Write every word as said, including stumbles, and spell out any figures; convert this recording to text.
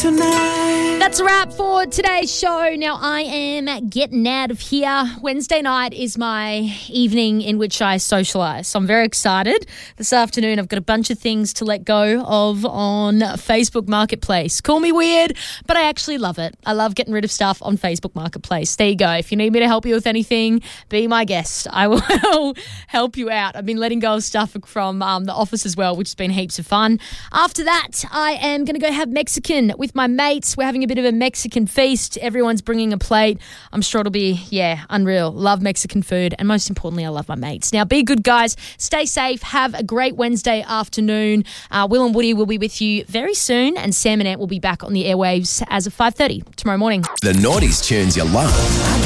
tonight. That's a wrap for today's show. Now, I am getting out of here. Wednesday night is my evening in which I socialise. So I'm very excited. This afternoon, I've got a bunch of things to let go of on Facebook Marketplace. Call me weird, but I actually love it. I love getting rid of stuff on Facebook Marketplace. There you go. If you need me to help you with anything, be my guest. I will help you out. I've been letting go of stuff from um, the office as well, which has been heaps of fun. After that, I am going to go have Mexican with my mates. We're having a bit of a Mexican feast. Everyone's bringing a plate. I'm sure it'll be, yeah, unreal. Love Mexican food. And most importantly, I love my mates. Now, be good, guys. Stay safe. Have a great Wednesday afternoon. Uh, Will and Woody will be with you very soon. And Sam and Ant will be back on the airwaves as of five thirty tomorrow morning. The nineties tunes you love.